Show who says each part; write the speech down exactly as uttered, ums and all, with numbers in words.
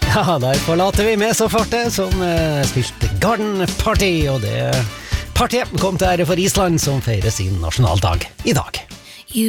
Speaker 1: Ja, der forlater vi med så fartet som uh, spilte Garden Party, og det partiet kom til ære for Island som feirer sin nasjonaldag i dag.